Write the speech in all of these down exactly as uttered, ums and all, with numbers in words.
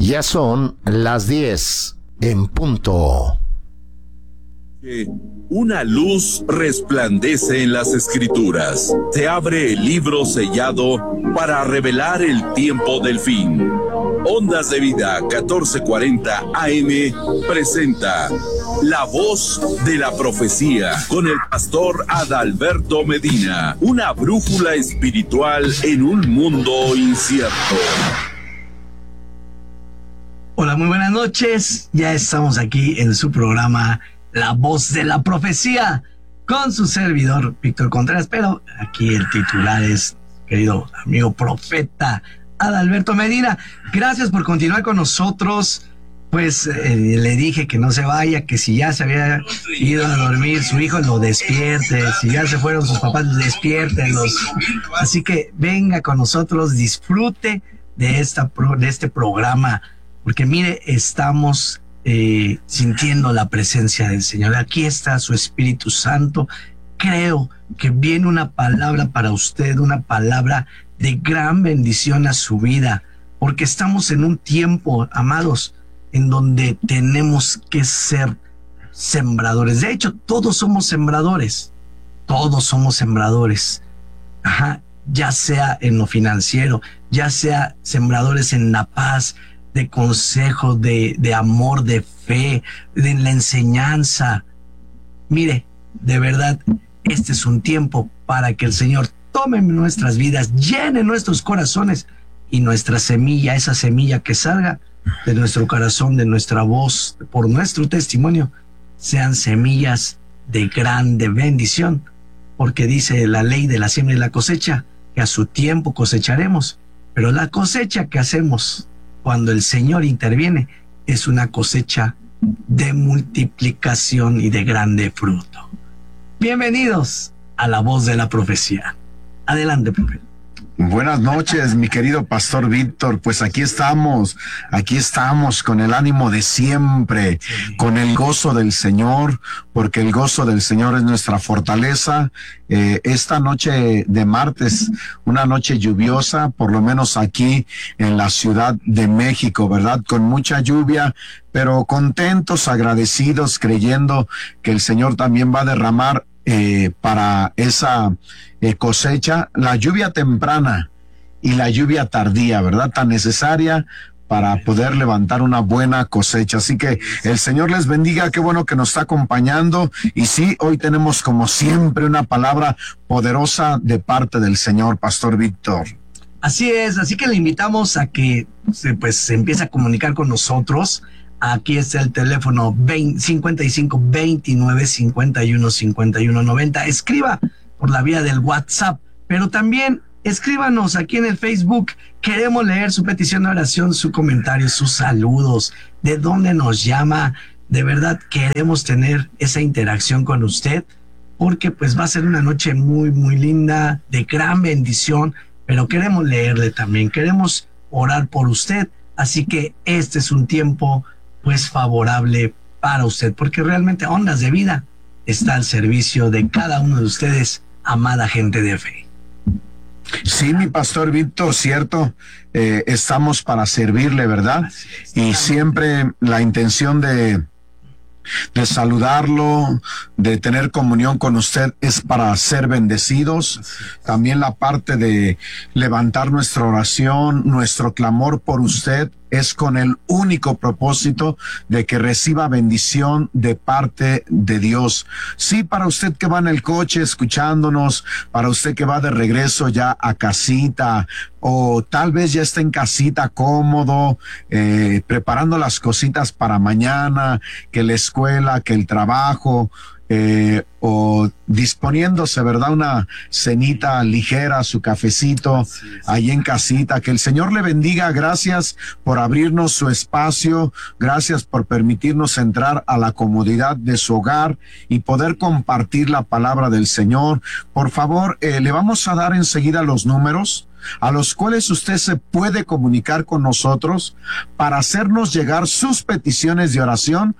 Ya son las diez en punto. Una luz resplandece en las Escrituras. Se abre el libro sellado para revelar el tiempo del fin. Ondas de Vida catorce cuarenta A M presenta La Voz de la Profecía con el pastor Adalberto Medina. Una brújula espiritual en un mundo incierto. Hola, muy buenas noches. Ya estamos aquí en su programa La Voz de la Profecía con su servidor Víctor Contreras, pero aquí el titular es querido amigo profeta Adalberto Medina. Gracias por continuar con nosotros. Pues eh, le dije que no se vaya, que si ya se había ido a dormir su hijo, lo despierte. Si ya se fueron sus papás, despiértenlos. Así que venga con nosotros, disfrute de, esta pro, de este programa. Porque mire, estamos eh, sintiendo la presencia del Señor. Aquí está su Espíritu Santo. Creo que viene una palabra para usted, una palabra de gran bendición a su vida. Porque estamos en un tiempo, amados, en donde tenemos que ser sembradores. De hecho, todos somos sembradores. Todos somos sembradores. Ajá, ya sea en lo financiero, ya sea sembradores en la paz, de consejo, de, de amor, de fe, de la enseñanza. Mire, de verdad, este es un tiempo para que el Señor tome nuestras vidas, llene nuestros corazones y nuestra semilla, esa semilla que salga de nuestro corazón, de nuestra voz, por nuestro testimonio, sean semillas de grande bendición, porque dice la ley de la siembra y la cosecha, que a su tiempo cosecharemos, pero la cosecha que hacemos cuando el Señor interviene, es una cosecha de multiplicación y de grande fruto. Bienvenidos a La Voz de la Profecía. Adelante, profeta. Buenas noches, mi querido pastor Víctor. Pues aquí estamos, aquí estamos con el ánimo de siempre, sí, con el gozo del Señor, porque el gozo del Señor es nuestra fortaleza. Eh, esta noche de martes, una noche lluviosa, por lo menos aquí en la Ciudad de México, ¿verdad? Con mucha lluvia, pero contentos, agradecidos, creyendo que el Señor también va a derramar Eh, para esa eh, cosecha, la lluvia temprana y la lluvia tardía, ¿verdad? Tan necesaria para poder levantar una buena cosecha. Así que el Señor les bendiga, qué bueno que nos está acompañando. Y sí, hoy tenemos como siempre una palabra poderosa de parte del Señor, Pastor Víctor. Así es, así que le invitamos a que se, pues, se empiece a comunicar con nosotros. Aquí está el teléfono cincuenta y cinco, veintinueve, cincuenta y uno, cincuenta y uno, noventa. Escriba por la vía del WhatsApp, pero también escríbanos aquí en el Facebook. Queremos leer su petición de oración, su comentario, sus saludos, de dónde nos llama. De verdad queremos tener esa interacción con usted, porque pues va a ser una noche muy, muy linda, de gran bendición, pero queremos leerle también, queremos orar por usted. Así que este es un tiempo pues favorable para usted, porque realmente Ondas de Vida está al servicio de cada uno de ustedes, amada gente de fe. Sí, mi pastor Víctor, cierto, eh, estamos para servirle, ¿verdad? Y siempre la intención de de saludarlo, de tener comunión con usted es para ser bendecidos. También la parte de levantar nuestra oración, nuestro clamor por usted es con el único propósito de que reciba bendición de parte de Dios. Sí, para usted que va en el coche escuchándonos, para usted que va de regreso ya a casita, o tal vez ya está en casita cómodo, eh, preparando las cositas para mañana, que la escuela, que el trabajo, eh, o disponiéndose, ¿verdad? Una cenita ligera, su cafecito ahí en casita. Que el Señor le bendiga. Gracias por abrirnos su espacio. Gracias por permitirnos entrar a la comodidad de su hogar y poder compartir la palabra del Señor. Por favor, eh, le vamos a dar enseguida los números a los cuales usted se puede comunicar con nosotros para hacernos llegar sus peticiones de oración,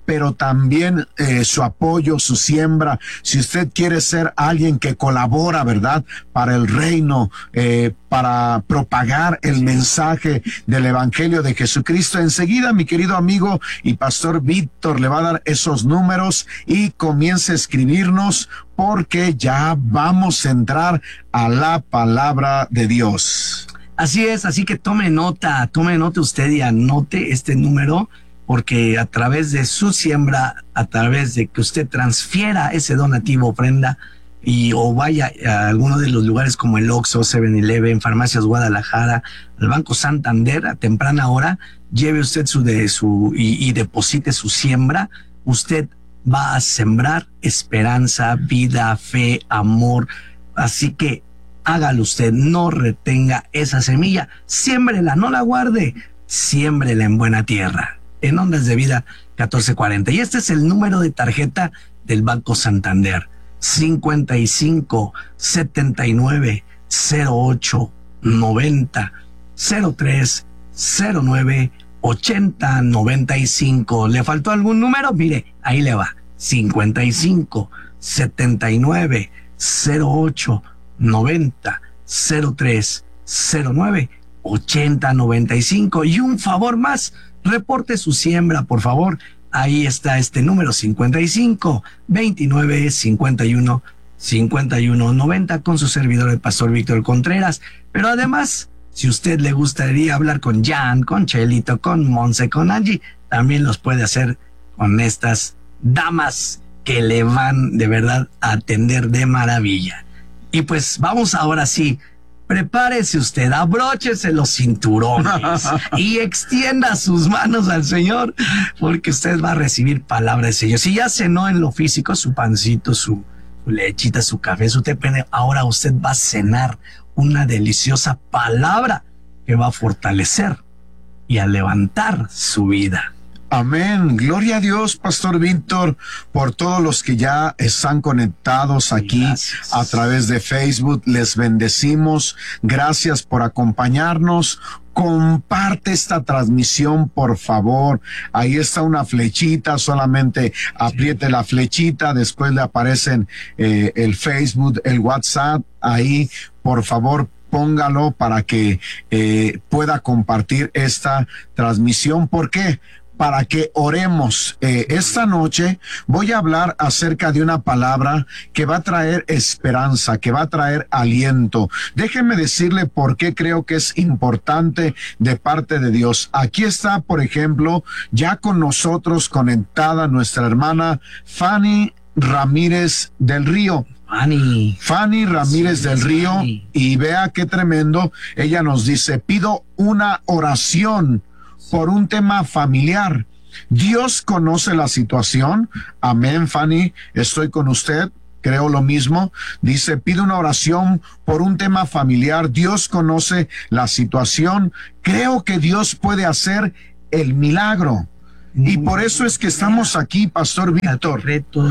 pero también eh, su apoyo, su siembra. Si usted quiere ser alguien que colabora, ¿verdad?, para el reino, eh, para propagar el mensaje del Evangelio de Jesucristo, enseguida mi querido amigo y pastor Víctor le va a dar esos números y comience a escribirnos, porque ya vamos a entrar a la palabra de Dios. Así es, así que tome nota, tome nota usted y anote este número, porque a través de su siembra, a través de que usted transfiera ese donativo, ofrenda, y o vaya a alguno de los lugares como el Oxxo, seven eleven, Farmacias Guadalajara, al Banco Santander, a temprana hora, lleve usted su de su y, y deposite su siembra. Usted va a sembrar esperanza, vida, fe, amor. Así que hágalo usted, no retenga esa semilla, siémbrela, no la guarde, siémbrela en buena tierra. En Ondas de Vida catorce cuarenta. Y este es el número de tarjeta del Banco Santander: cincuenta y cinco, setenta y nueve, cero ocho, noventa, cero tres, cero nueve, ochenta, noventa y cinco. ¿Le faltó algún número? Mire, ahí le va: cincuenta y cinco, setenta y nueve, cero ocho, noventa, cero tres, cero nueve, ochenta, noventa y cinco. Y un favor más, reporte su siembra, por favor. Ahí está este número: cincuenta y cinco, veintinueve, cincuenta y uno, cincuenta y uno, noventa, con su servidor el pastor Víctor Contreras. Pero además, si usted le gustaría hablar con Jan, con Chelito, con Monse, con Angie, también los puede hacer con estas damas que le van de verdad a atender de maravilla. Y pues vamos ahora sí, prepárese usted, abróchese los cinturones y extienda sus manos al Señor, porque usted va a recibir palabra del Señor. Si ya cenó en lo físico, su pancito, su, su lechita, su café, su té, ahora usted va a cenar una deliciosa palabra que va a fortalecer y a levantar su vida. Amén. Gloria a Dios, Pastor Víctor, por todos los que ya están conectados aquí. Gracias. A través de Facebook. Les bendecimos. Gracias por acompañarnos. Comparte esta transmisión, por favor. Ahí está una flechita, solamente apriete la flechita, después le aparecen eh, el Facebook, el WhatsApp. Ahí, por favor, póngalo para que eh, pueda compartir esta transmisión. ¿Por qué? Para que oremos. Eh, esta noche voy a hablar acerca de una palabra que va a traer esperanza, que va a traer aliento. Déjenme decirle por qué creo que es importante de parte de Dios. Aquí está, por ejemplo, ya con nosotros conectada nuestra hermana Fanny Ramírez del Río. Fanny. Fanny Ramírez sí, del Río. Fanny. Y vea qué tremendo. Ella nos dice: pido una oración por un tema familiar. Dios conoce la situación. Amén, Fanny, estoy con usted, creo lo mismo. Dice: pido una oración por un tema familiar. Dios conoce la situación. Creo que Dios puede hacer el milagro. Y por eso es que estamos aquí, Pastor Víctor.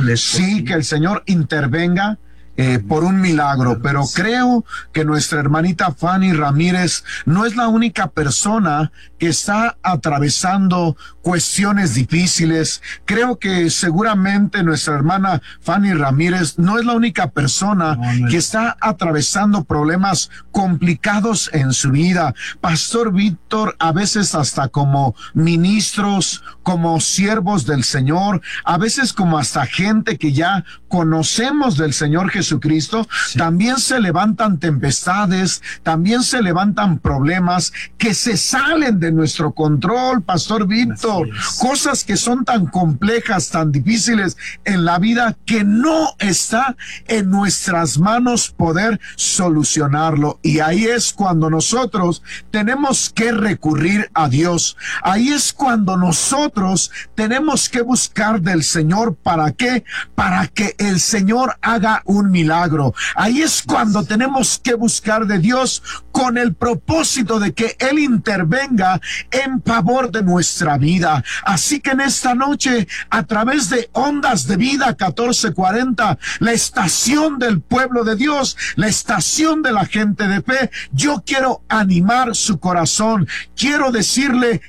Sí, que el Señor intervenga Eh, por un milagro, pero creo que nuestra hermanita Fanny Ramírez no es la única persona que está atravesando cuestiones difíciles. Creo que seguramente nuestra hermana Fanny Ramírez no es la única persona no, no es... que está atravesando problemas complicados en su vida. Pastor Víctor, a veces hasta como ministros, como siervos del Señor, a veces como hasta gente que ya conocemos del Señor Jesucristo, sí. También se levantan tempestades, también se levantan problemas que se salen de nuestro control, Pastor Víctor, cosas que son tan complejas, tan difíciles en la vida que no está en nuestras manos poder solucionarlo. Y ahí es cuando nosotros tenemos que recurrir a Dios. Ahí es cuando nosotros tenemos que buscar del Señor. ¿Para qué? Para que el Señor haga un milagro. Ahí es cuando tenemos que buscar de Dios con el propósito de que Él intervenga en favor de nuestra vida. Así que en esta noche, a través de Ondas de Vida catorce cuarenta, la estación del pueblo de Dios, la estación de la gente de fe, yo quiero animar su corazón. Quiero decirle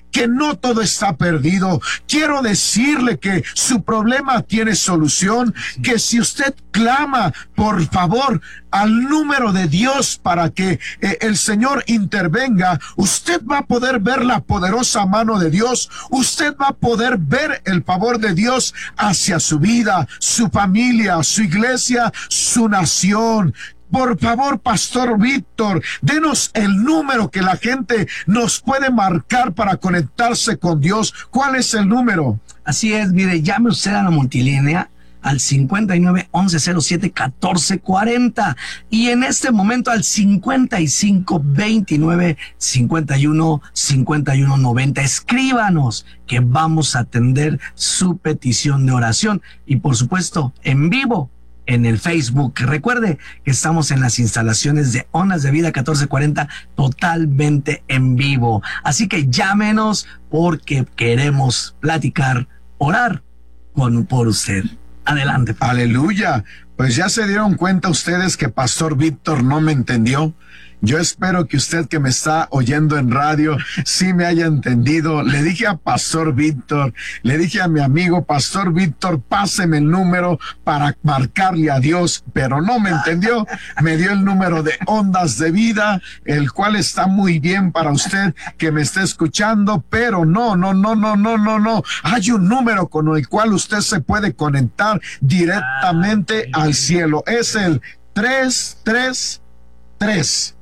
que no todo está perdido. Quiero decirle que su problema tiene solución, que si usted clama, por favor, al número de Dios para que eh, el Señor intervenga, usted va a poder ver la poderosa mano de Dios, usted va a poder ver el favor de Dios hacia su vida, su familia, su iglesia, su nación. Por favor, Pastor Víctor, denos el número que la gente nos puede marcar para conectarse con Dios. ¿Cuál es el número? Así es, mire, llame usted a la multilínea al cincuenta y nueve, once cero siete, catorce cuarenta y en este momento al cincuenta y cinco, veintinueve, cincuenta y uno, cincuenta y uno, noventa. Escríbanos que vamos a atender su petición de oración y por supuesto en vivo en el Facebook. Recuerde que estamos en las instalaciones de Ondas de Vida catorce cuarenta totalmente en vivo. Así que llámenos porque queremos platicar, orar con, por usted. Adelante. Aleluya. Pues ya se dieron cuenta ustedes que Pastor Víctor no me entendió. Yo espero que usted que me está oyendo en radio sí me haya entendido. Le dije a Pastor Víctor, le dije a mi amigo Pastor Víctor, páseme el número para marcarle a Dios, pero no me entendió. Me dio el número de Ondas de Vida, el cual está muy bien para usted que me esté escuchando, pero no, no, no, no, no, no, no. Hay un número con el cual usted se puede conectar directamente al cielo. Es el tres tres tres.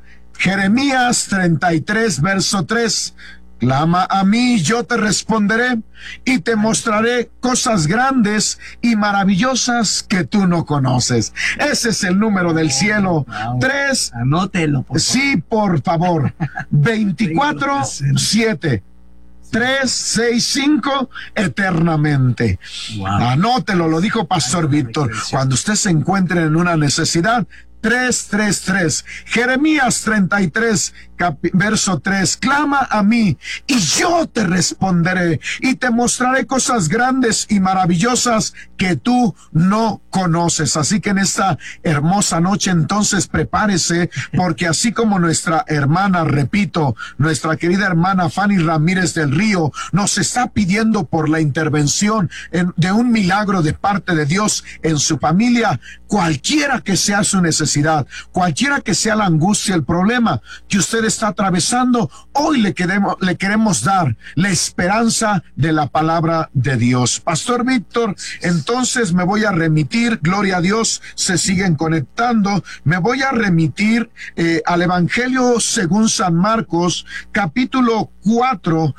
Jeremías treinta y tres, verso tres. Clama a mí, yo te responderé y te mostraré cosas grandes y maravillosas que tú no conoces. Ese es el número del cielo. Wow. Tres. Anótelo, por favor. Sí, por favor. veinticuatro, siete. tres, seis, cinco, eternamente. Wow. Anótelo, lo dijo Pastor Víctor. Cuando usted se encuentre en una necesidad, tres tres tres. Jeremías treinta y tres, capi, verso tres. Clama a mí y yo te responderé y te mostraré cosas grandes y maravillosas que tú no conoces. Así que en esta hermosa noche entonces prepárese, porque así como nuestra hermana, repito, nuestra querida hermana Fanny Ramírez del Río nos está pidiendo por la intervención en, de un milagro de parte de Dios en su familia, cualquiera que sea su necesidad, cualquiera que sea la angustia, el problema que usted está atravesando, hoy le queremos, le queremos dar la esperanza de la palabra de Dios. Pastor Víctor, entonces me voy a remitir, gloria a Dios, se siguen conectando, me voy a remitir eh, al Evangelio según San Marcos, capítulo cuatro.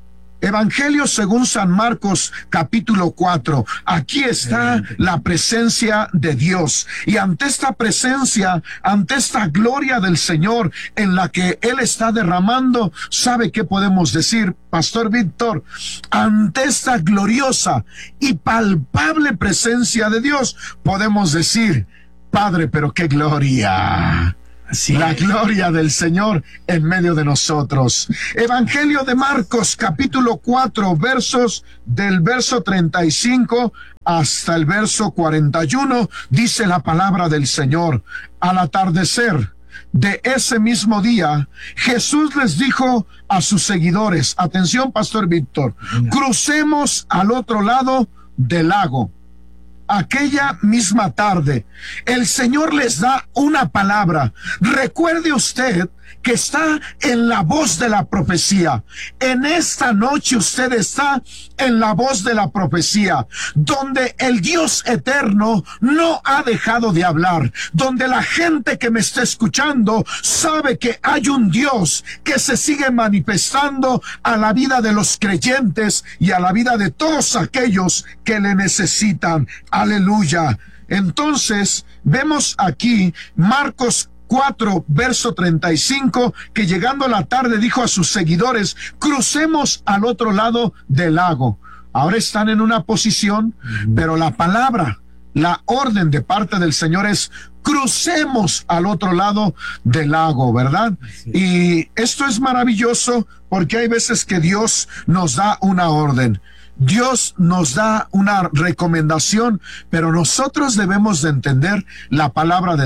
Evangelio según San Marcos, capítulo cuatro. Aquí está la presencia de Dios. Y ante esta presencia, ante esta gloria del Señor en la que Él está derramando, ¿sabe qué podemos decir, Pastor Víctor? Ante esta gloriosa y palpable presencia de Dios, podemos decir, Padre, pero qué gloria. Sí. La gloria del Señor en medio de nosotros. Evangelio de Marcos, capítulo cuatro, versos del verso treinta y cinco hasta el verso cuarenta y uno, dice la palabra del Señor. Al atardecer de ese mismo día, Jesús les dijo a sus seguidores, atención, Pastor Víctor, crucemos al otro lado del lago. Aquella misma tarde, el Señor les da una palabra. Recuerde usted que está en la voz de la profecía. En esta noche usted está en la voz de la profecía, donde el Dios eterno no ha dejado de hablar, donde la gente que me está escuchando sabe que hay un Dios que se sigue manifestando a la vida de los creyentes y a la vida de todos aquellos que le necesitan. Aleluya. Entonces, vemos aquí Marcos cuatro, verso treinta y cinco, que llegando a la tarde dijo a sus seguidores, crucemos al otro lado del lago. Ahora están en una posición, uh-huh. pero la palabra, la orden de parte del Señor es, crucemos al otro lado del lago, ¿verdad? Sí. Y esto es maravilloso porque hay veces que Dios nos da una orden. Dios nos da una recomendación, pero nosotros debemos de entender la palabra de Dios.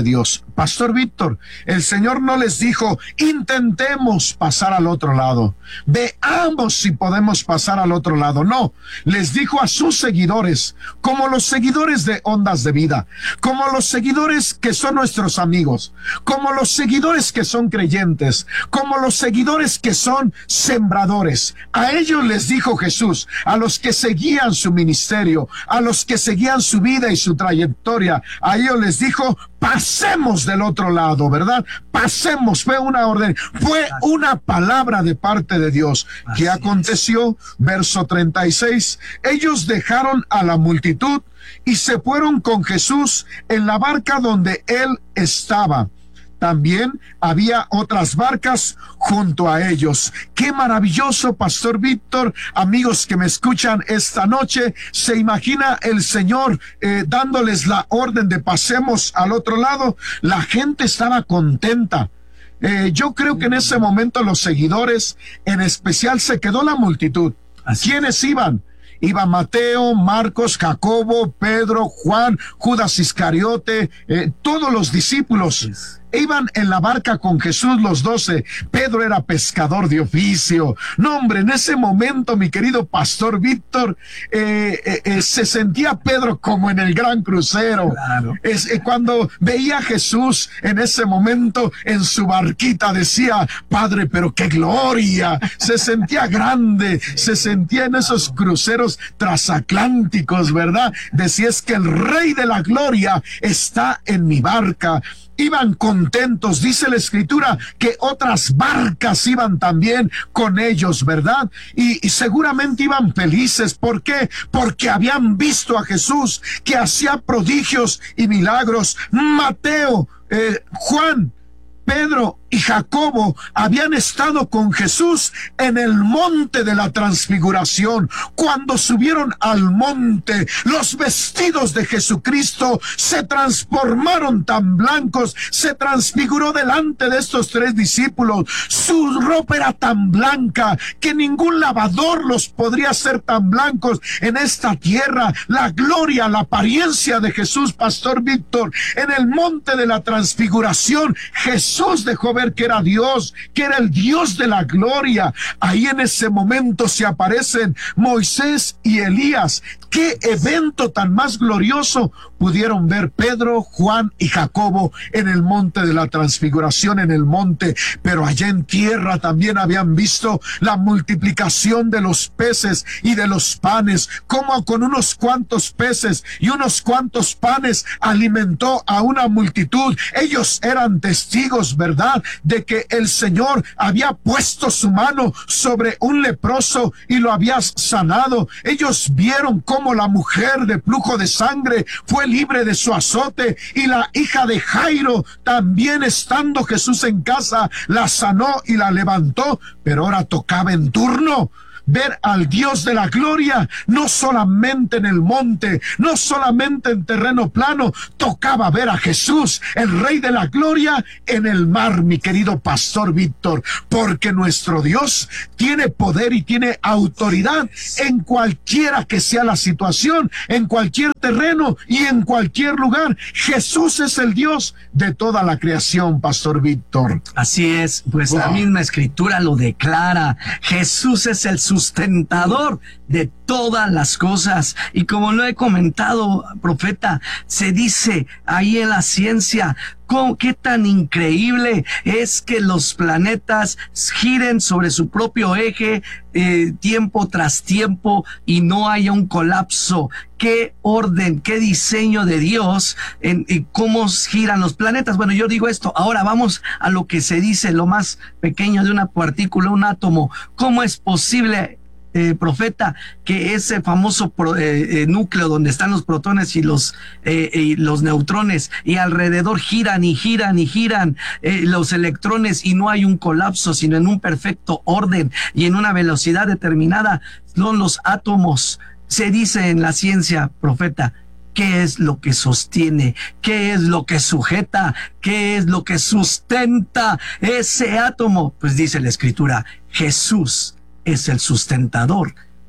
Pastor Víctor, el Señor no les dijo, intentemos pasar al otro lado, veamos si podemos pasar al otro lado. No, les dijo a sus seguidores, como los seguidores de Ondas de Vida, como los seguidores que son nuestros amigos, como los seguidores que son creyentes, como los seguidores que son sembradores. A ellos les dijo Jesús, a los que seguían su ministerio, a los que seguían su vida y su trayectoria, a ellos les dijo, pasemos del otro lado, ¿verdad? Pasemos, fue una orden, fue una palabra de parte de Dios. ¿Qué aconteció? Verso treinta y seis, ellos dejaron a la multitud y se fueron con Jesús en la barca donde él estaba. También había otras barcas junto a ellos. Qué maravilloso, Pastor Víctor, amigos que me escuchan esta noche. Se imagina el Señor eh, dándoles la orden de pasemos al otro lado. La gente estaba contenta. Eh, yo creo que en ese momento los seguidores, en especial, se quedó la multitud. Así. ¿Quiénes iban? Iba Mateo, Marcos, Jacobo, Pedro, Juan, Judas Iscariote, eh, todos los discípulos. Yes. Iban en la barca con Jesús los doce. Pedro era pescador de oficio. No, hombre, en ese momento, mi querido Pastor Víctor, eh, eh, eh, se sentía Pedro como en el gran crucero. Claro. Es, eh, cuando veía a Jesús en ese momento en su barquita, decía, Padre, pero qué gloria. Se sentía grande, se sentía en esos cruceros transatlánticos, ¿verdad? Decía, es que el Rey de la Gloria está en mi barca. Iban contentos, dice la Escritura, que otras barcas iban también con ellos, ¿verdad? Y, y seguramente iban felices. ¿Por qué? Porque habían visto a Jesús que hacía prodigios y milagros. Mateo, eh, Juan, Pedro y Jacobo habían estado con Jesús en el monte de la transfiguración. Cuando subieron al monte, los vestidos de Jesucristo se transformaron tan blancos, se transfiguró delante de estos tres discípulos. Su ropa era tan blanca que ningún lavador los podría hacer tan blancos en esta tierra. La gloria, la apariencia de Jesús, Pastor Víctor, en el monte de la transfiguración, Jesús dejó ver que era Dios, que era el Dios de la gloria. Ahí en ese momento se aparecen Moisés y Elías. Qué evento tan más glorioso pudieron ver Pedro, Juan y Jacobo en el monte de la transfiguración, en el monte. Pero allá en tierra también habían visto la multiplicación de los peces y de los panes, como con unos cuantos peces y unos cuantos panes alimentó a una multitud. Ellos eran testigos, ¿verdad?, de que el Señor había puesto su mano sobre un leproso y lo había sanado. Ellos vieron cómo la mujer de flujo de sangre fue libre de su azote, y la hija de Jairo también, estando Jesús en casa, la sanó y la levantó. Pero ahora tocaba en turno ver al Dios de la gloria, no solamente en el monte, no solamente en terreno plano, tocaba ver a Jesús, el Rey de la gloria, en el mar, mi querido Pastor Víctor, porque nuestro Dios tiene poder y tiene autoridad en cualquiera que sea la situación, en cualquier terreno y en cualquier lugar. Jesús es el Dios de toda la creación, Pastor Víctor. Así es, pues wow. La misma Escritura lo declara. Jesús es el sustentador de todas las cosas, y como lo he comentado, profeta, se dice ahí en la ciencia, ¿cómo, qué tan increíble es que los planetas giren sobre su propio eje eh, tiempo tras tiempo y no haya un colapso. Qué orden, qué diseño de Dios en, en cómo giran los planetas. Bueno, yo digo esto, ahora vamos a lo que se dice, lo más pequeño de una partícula, un átomo. ¿Cómo es posible, Eh, profeta, que ese famoso pro, eh, eh, núcleo donde están los protones y los eh, y los neutrones, y alrededor giran y giran y giran eh, los electrones, y no hay un colapso, sino en un perfecto orden y en una velocidad determinada? Son los átomos. Se dice en la ciencia, profeta, ¿qué es lo que sostiene? ¿Qué es lo que sujeta? ¿Qué es lo que sustenta ese átomo? Pues dice la Escritura, Jesús es el sustentador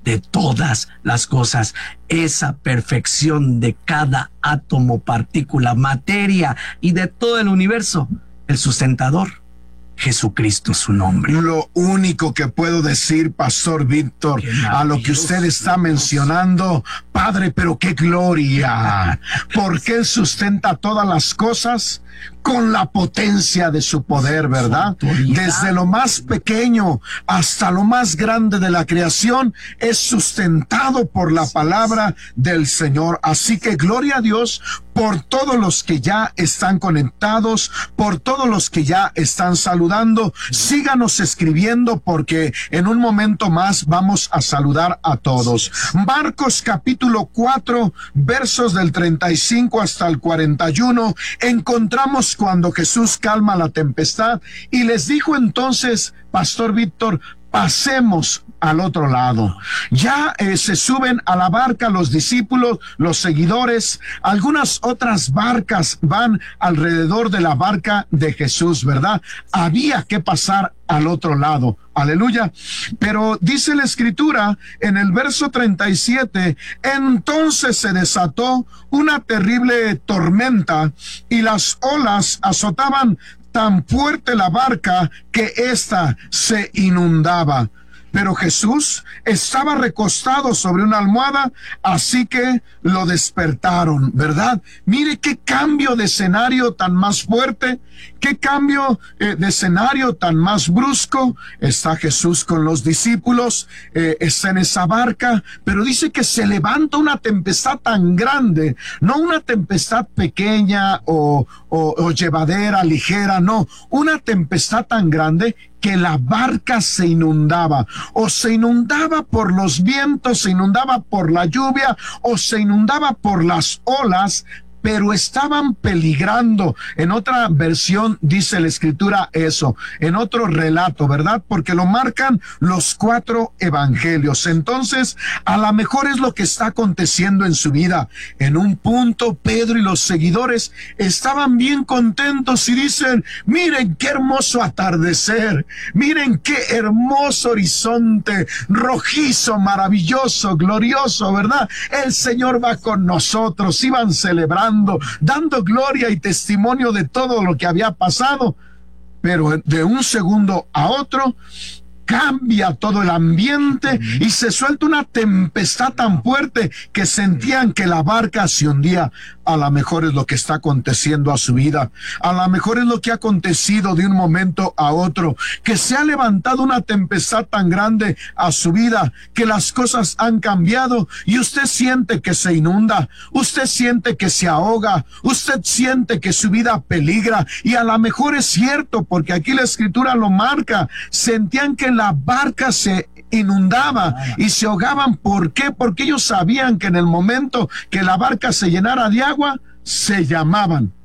de todas las cosas. Esa perfección de cada átomo, partícula, materia y de todo el universo, el sustentador, Jesucristo es su nombre. Lo único que puedo decir, Pastor Víctor, a lo que usted está mencionando, Padre, pero qué gloria, porque Él sustenta todas las cosas con la potencia de su poder, ¿verdad? Desde lo más pequeño hasta lo más grande de la creación es sustentado por la palabra del Señor. Así que gloria a Dios por todos los que ya están conectados, por todos los que ya están saludando. Síganos escribiendo porque en un momento más vamos a saludar a todos. Marcos capítulo cuatro, versos del treinta y cinco hasta el cuarenta y uno, encontramos cuando Jesús calma la tempestad y les dijo entonces, Pastor Víctor, pasemos al otro lado. Ya eh, se suben a la barca los discípulos, los seguidores. Algunas otras barcas van alrededor de la barca de Jesús, ¿verdad? Había que pasar al otro lado. Aleluya. Pero dice la Escritura en el verso treinta y siete, entonces se desató una terrible tormenta y las olas azotaban tan fuerte la barca que ésta se inundaba. Pero Jesús estaba recostado sobre una almohada, así que lo despertaron, ¿verdad? Mire qué cambio de escenario tan más fuerte, qué cambio eh, de escenario tan más brusco. Está Jesús con los discípulos, eh, está en esa barca, pero dice que se levanta una tempestad tan grande, no una tempestad pequeña o, o, o llevadera, ligera, no, una tempestad tan grande que la barca se inundaba, o se inundaba por los vientos, se inundaba por la lluvia, o se inundaba por las olas, pero estaban peligrando. En otra versión dice la Escritura eso, en otro relato, ¿verdad? Porque lo marcan los cuatro evangelios. Entonces, a lo mejor es lo que está aconteciendo en su vida. En un punto, Pedro y los seguidores estaban bien contentos y dicen, miren qué hermoso atardecer, miren qué hermoso horizonte, rojizo, maravilloso, glorioso, ¿verdad? El Señor va con nosotros. Iban celebrando, dando gloria y testimonio de todo lo que había pasado, pero de un segundo a otro cambia todo el ambiente y se suelta una tempestad tan fuerte que sentían que la barca se hundía. A lo mejor es lo que está aconteciendo a su vida, a lo mejor es lo que ha acontecido de un momento a otro, que se ha levantado una tempestad tan grande a su vida, que las cosas han cambiado y usted siente que se inunda, usted siente que se ahoga, usted siente que su vida peligra, y a lo mejor es cierto, porque aquí la Escritura lo marca, sentían que la barca se inundaba y se ahogaban. ¿Por qué? Porque ellos sabían que en el momento que la barca se llenara de agua, se llamaban.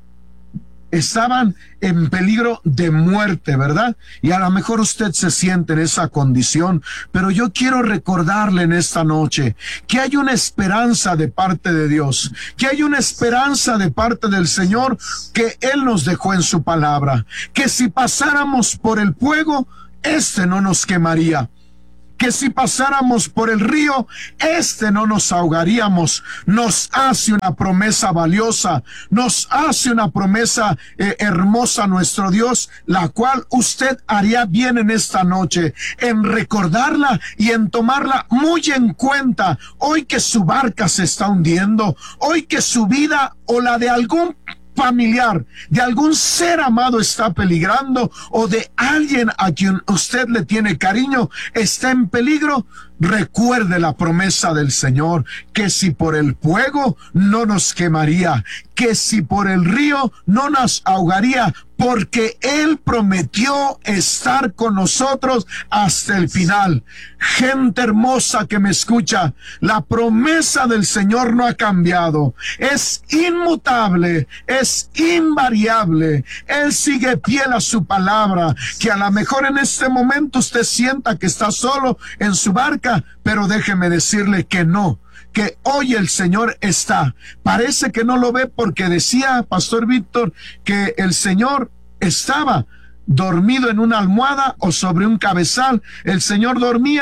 Estaban en peligro de muerte, ¿verdad? Y a lo mejor usted se siente en esa condición, pero yo quiero recordarle en esta noche que hay una esperanza de parte de Dios, que hay una esperanza de parte del Señor que Él nos dejó en su palabra, que si pasáramos por el fuego, este no nos quemaría, que si pasáramos por el río, este no nos ahogaríamos. Nos hace una promesa valiosa, nos hace una promesa eh, hermosa nuestro Dios, la cual usted haría bien en esta noche, en recordarla y en tomarla muy en cuenta, hoy que su barca se está hundiendo, hoy que su vida o la de algún familiar, de algún ser amado está peligrando, o de alguien a quien usted le tiene cariño está en peligro. Recuerde la promesa del Señor, que si por el fuego no nos quemaría, que si por el río no nos ahogaría, porque Él prometió estar con nosotros hasta el final. Gente hermosa que me escucha, la promesa del Señor no ha cambiado, es inmutable, es invariable. Él sigue fiel a su palabra. Que a lo mejor en este momento usted sienta que está solo en su barca, pero déjeme decirle que no, que hoy el Señor está. Parece que no lo ve porque decía Pastor Víctor que el Señor estaba dormido en una almohada o sobre un cabezal. El Señor dormía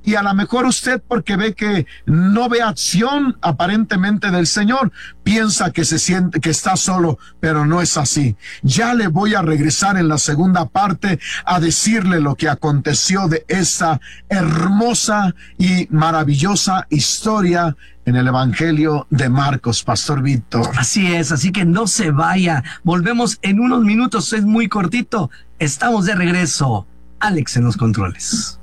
Y a lo mejor usted, porque ve que no ve acción aparentemente del Señor, piensa que se siente que está solo, pero no es así. Ya le voy a regresar en la segunda parte a decirle lo que aconteció de esa hermosa y maravillosa historia en el Evangelio de Marcos, Pastor Víctor. Así es, así que no se vaya. Volvemos en unos minutos, es muy cortito. Estamos de regreso. Alex en los controles.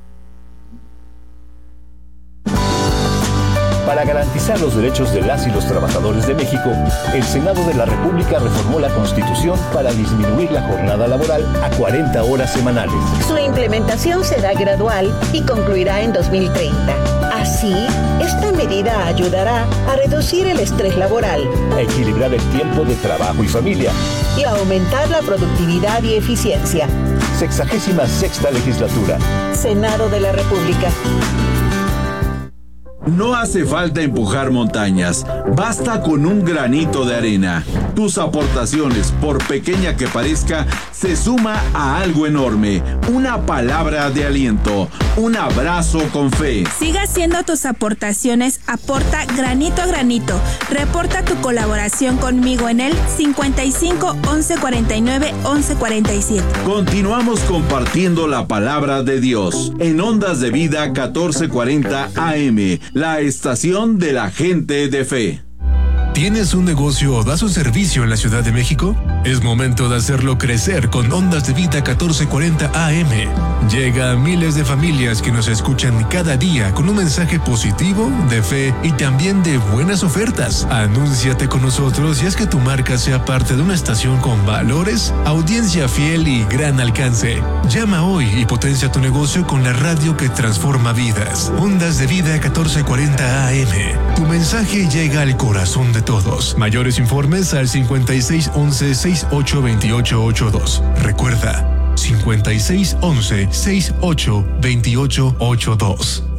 Para garantizar los derechos de las y los trabajadores de México, el Senado de la República reformó la Constitución para disminuir la jornada laboral a cuarenta horas semanales. Su implementación será gradual y concluirá en dos mil treinta. Así, esta medida ayudará a reducir el estrés laboral, a equilibrar el tiempo de trabajo y familia y a aumentar la productividad y eficiencia. Sexagésima sexta legislatura. Senado de la República. No hace falta empujar montañas, basta con un granito de arena. Tus aportaciones, por pequeña que parezca, se suma a algo enorme. Una palabra de aliento, un abrazo con fe. Siga haciendo tus aportaciones, aporta granito a granito. Reporta tu colaboración conmigo en el cincuenta y cinco, once cuarenta y nueve, once cuarenta y siete. Continuamos compartiendo la palabra de Dios en Ondas de Vida catorce cuarenta A M. La estación de la gente de fe. ¿Tienes un negocio o das un servicio en la Ciudad de México? Es momento de hacerlo crecer con Ondas de Vida catorce cuarenta A M. Llega a miles de familias que nos escuchan cada día con un mensaje positivo, de fe y también de buenas ofertas. Anúnciate con nosotros y haz que tu marca sea parte de una estación con valores, audiencia fiel y gran alcance. Llama hoy y potencia tu negocio con la radio que transforma vidas. Ondas de Vida catorce cuarenta A M. Tu mensaje llega al corazón de todos. Mayores informes al cincuenta y seis once, sesenta y ocho veintiocho ochenta y dos. Recuerda, cincuenta y seis once, sesenta y ocho veintiocho ochenta y dos.